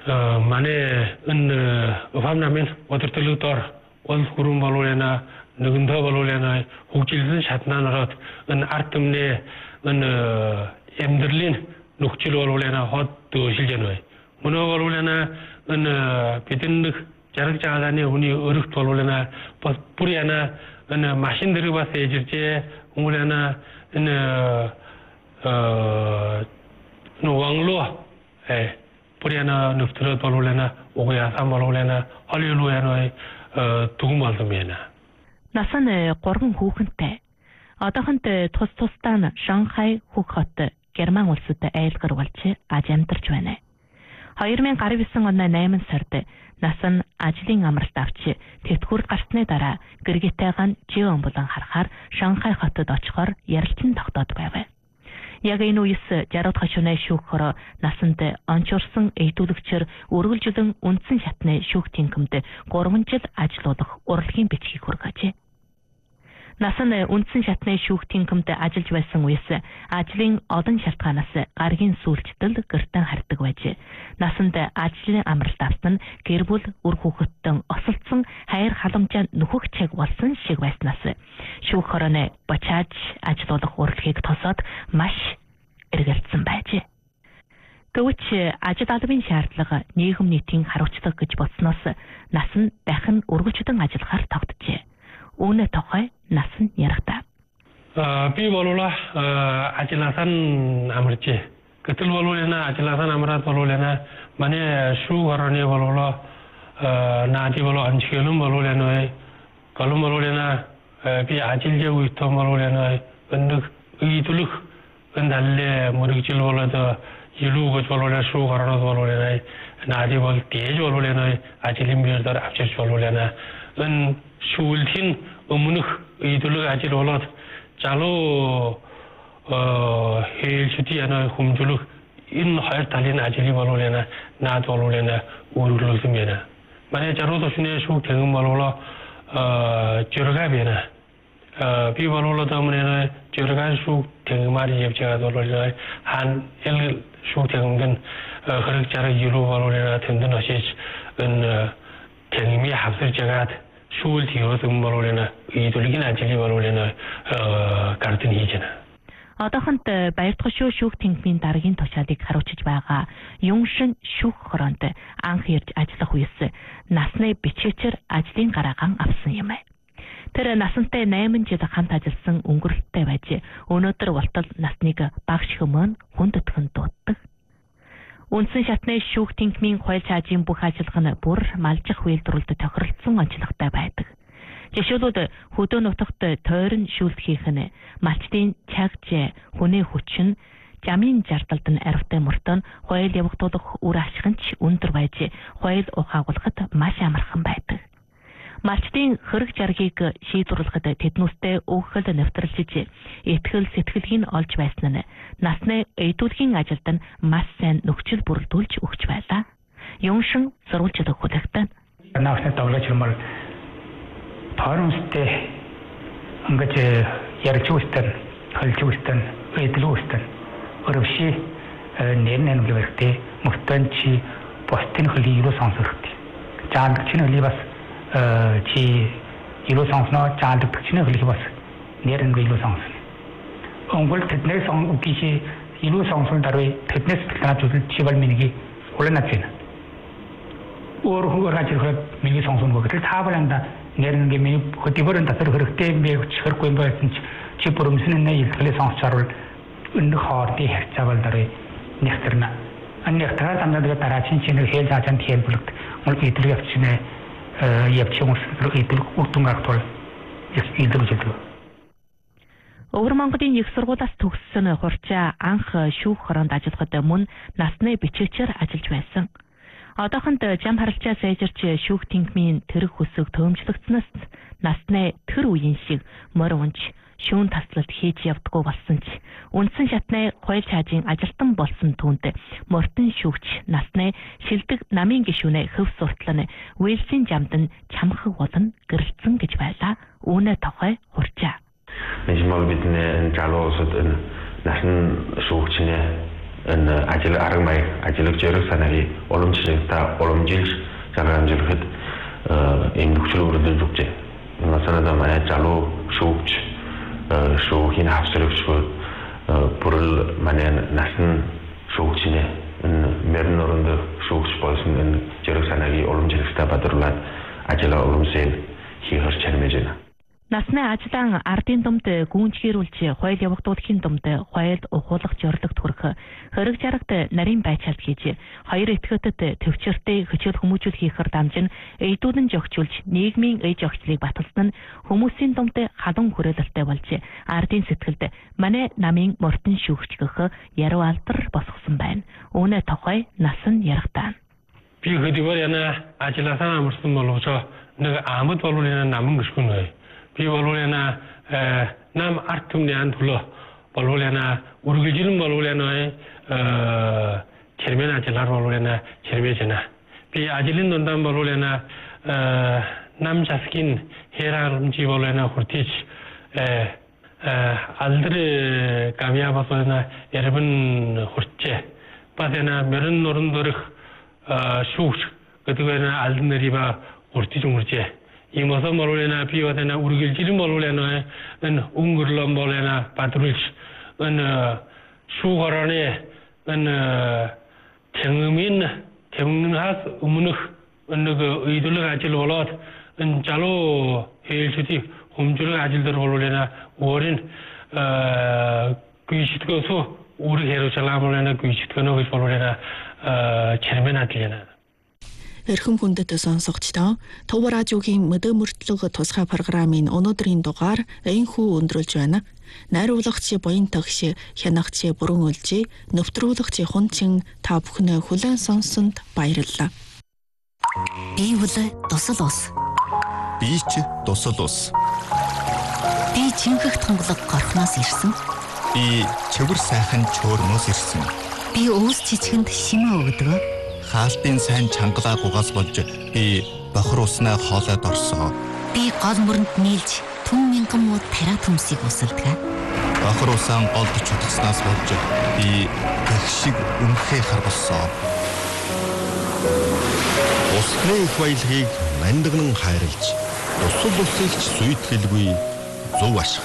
만에 밤라면 어떨 더 원구름 발로레나 누군 더 발로레나 혹질은 샷나나라 은 아르뜸네 은 엠들린 녹질 발로레나 헛도 실제노이 문어 발로레나 은 비든 자르자가네 우니 어르 발로레나 뿌리하나 은 마신들이 봐서 해질제 우리나 은 노왕로 에 뿌리하나 눕들어 발로레나 오고야 삼 발로레나 할렐루야노이 두구말도미나 나선의 고른 хүүхэнтэй одоохонд тус тусдаа нь Шанхай хүүхот Герман улсад айлгар болж амьдарч байна. 2019 оны 8 сард нас нь ажлын амралт авч тэтгэврт гарсны дараа гэргитэйгаан живэн болон харахаар Шанхай хотод очихоор ярилцсан тогтоод байв. Яг энэ үеэс 60 хашууны шүүхөөр насанд онцорсон эйдүүлэгчээр үргэлжлэн үндсэн шатны шүүх тэнхимд 3 жил ажиллах урлагийн бичгийг хүргажээ. Нас нь үндсэн шатны шүүх тэнхимд ажиллаж байсан үеэс ажлын олон шалтгаанаас гаргийн сүүлчтэл гэртэн хардаг байж насанд ажлын амралт авсан нь гэр бүл үр хүүхэдтэн осолцсон хайр халамжаа нөхөх чиг болсон шиг байснаас шүүх хорооны бачааж ажиллах урлагийг тосоод маш эргэлзсэн байжээ. Гэвч ажил албан шаардлага нийгэм нийтийн хариуцлага гэж бодсноос нас нь дахин үргэлжлэн ажиллахаар тогтжээ. Үүнээ тухай нас нь яригдаа. Би болоола ажилласан амарчээ. Гэтэл болоолена ажилласан амраад болоолена манай шүүх хорооны болоола 나디 boloo anchigelum boloolenoi kalum boloolena bi ajilje uitom boloolenoi unduk uituluk undalle murigchil bolooda yilugoj boloole shuu garanot boloolenoi naadi bol tej boloolenoi ajilim birdar avchech boloolena un shuulthin umunuk uituluk ajil bolot jalo heelchutiana humjuluk in хоёр талын ажлыг болоолена наад болоолена өөрөглөсөн байна. Манай жаргал өчнөө шүүх тэгэн болоолоо жиргээ байна. Би болоолоо дамнаа жиргээ шүүх тэгэн маар явж байгаа болоолоо хан эл шүүх тэгэн хэрэг жаргал юу болоолена тэмдэн очиж энэ тэгмий хавсарж ягаад шүүл хийсэн болоолена ийдүүлгийн ажлыг болоолена гардын хийж байна. Одоохонд баяртгал шүүх тэнхимийн дараагийн тушаалыг харуулж байгаа Юншин шүүх хороонд анх ирж ажиллах үеэс насны бичээчээр ажлын гараагаан авсан юм. Тэр насантай 8 жил хамт ажилласан өнгөрөлттэй байж өнөөдөр болтол насныг багш хүмүүн хүндэтгэн дууддаг. Үндсэн шатны шүүх тэнхимийн хууль цаажийн бүх ажиллагаа нь бүр малжих үйлдвэрлэлд тохиролцсон онцлогтой байдаг. Жишээлбэл хөдөө нутагт тойрон шүүлт хийх нь малчдын чагж хүний хүчин жамын жардалд нь аривтай мөртөө хууль явагдуулах үр ашиг нь өндөр байж хууль ухаагуулахад маш амархан байдаг. Малчдын хэрэг жаргийг шийдвэрлэхэд тэднүүстэй өгөхөл нэвтрэлжиж итгэл сэтгэлийг нь олж байсан нь насны эйдүүлгийн ажилд нь маш сайн нөхцөл бүрдүүлж өгч байлаа. Юншин сурвалжлах хүлэгтэн. 나한테 떠올라지만 파룬스테 응가제 ярчуустан халчуустан эдлуустан орвши нэрнэн гэвэртэ мөхтөнчи постын хөлийлө сонсорхти жаалгчны хөлий бас чи илө сонсно жаалгчны хөлий бас нэрнэн илө сонсно онгол тэднээс укиши илө сонсон даруй тэднээс танаачул чивал миниги 올라났잖아 өөр хөнгөр хажирхад миний сонсон гоо гэтэл тааваланда нэрнэн миний хөтөвөрөн татвар хэрэгтэй би хэрхгүй байсан чи бүрэмсэн нэ илтгэл сонсчарвал энэ хоорти хэрцавал дарыг нэгтэрнэ аннягтаа тамнад дараачин чинэр хэл заачан хэлбэлт мөн идэвхтэй явчихнэ явчихмус идэвх утунгартол идэвхтэй Өвөр Монголын их сургуулиас төгссөн хурцаа анх шүүх хороонд ажиллахад мөн насны бичээчээр ажиллаж байсан. Одоохонд жам харалчаа сайжирч шүүх тэнхимийн тэрэг хөсөг төмжлөгдснөөс насны тэр үеийн шиг морь унж шүүн таслалт хийж явдггүй болсон ч үндсэн шатны хууль цаажийн ажилтан болсон түүнд мортон шүүгч насны шилдэг намын гишүүнээ хөв суртал нь Уэлсийн жамд нь чамхаг болон гэрэлцэн гэж байлаа. Үүнээ тухай хурцаа. Нижмал бидний жалуусад энэ насны шүүгчнээ энэ ажил арга маяг ажлыг жирэх санааг уламжлалтаа уламжилж заграмжуулахад ийм нөхцөл бүрдэж өгчээ. Масалаа манай залуу шүүгч шүүхийн хавсрагчгүй бүрэл манай насан шүүгчнээ энэ мэрэн оронд шүүгч болсон энэ жирэх санааг уламжлалтаа бадруулаад ажлаа уламжлал хийхэр чармэж байна. Насны ажлан ардын думд гүнжгэрүүлж хууль явагдуулахын думд хуйлд ухуулах зорилго төрөх хориг жаргад нарийн байцаалт хийж хоёр этгээдэд төвчөртэй хичээл хүмүүжүүл хийхэр дамжин эйдүүдэн жогчулж нийгмийн эй жогчлыг баталсан нь хүмүүсийн думд халуун хүрээлэлтэй болж ардын сэтгэлд манай намын мөртөн шүүгч гэх яруу алдар босгосон байна. Үүнээ тухай насан яригтаа. Би хөдөлгөөр яна ажилласаа амарсан боловч нэг амд болуулын намын гүшгүн бай. Би болуулна нам арт түмний антуло болуулна үргэлжлэн болуулна чермен ажлаар болуулна червэжна. Би ажлын дундан болуулна нам жасгин херарамжи болуулна хүртэж алдры камья болуулна ярбан хүртчээ. Бадена мөрөн нурын дөрөх шүүгч гэдэг нь алдан нэрийба хүртэж өнгөрчээ. Ийм осон болуулна би одоо үргэлжлэн болуулна энэ өнгөрлөн болуулна бадрулж энэ шүүгөрөний энэ тэмнээс өмнөх нэг идэлэг ажил болоод энэ залуу хэлшүүдийн хэмжүүлэг ажил дээр болуулна өөрийн гүйцэтгэс үүрэг хариуцлага болуулна гүйцэтгэнөө гэж болуулна чармен адлана. Эрхэм хүндэт сонсогчдоо Төв радиогийн мэдээ мөртлөг тусгай программын өнөөдрийн дугаар энхүү өндөрлж байна. Найруулагч буян тагш хянагч бүрэн үлжи нэвтрүүлэгч хунчин та бүхнээ хүлээн сонссонд баярлалаа. Би хүлээ тусал ус. Би ч тусал ус. Би чинхэх тонголог горхноос ирсэн. Би чөвөр сайхан чөөрнөөс ирсэн. Би өөс чичгэнд шимээ өгдөг. Хаалтын сайн чангалаа гугаас болж би бохор уснаа хоолойд орсоо. Би гол мөрөнд нийлж түн мянган муу тариа төмсийг усалдаг. Бохор усан голд чутгаснаас болж би гэх шиг өмхөө харгалсоо. Усны их баялагийг мандагнан хайрлж, тусал усыг ч сүйтгэлгүй зөв ашиг